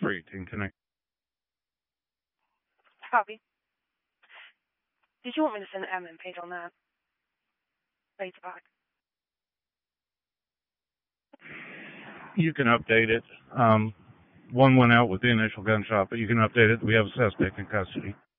318 connect. Copy. Did you want me to send the admin page on that? Rates back. You can update it. One went out with the initial gunshot, but you can update it. We have a suspect in custody.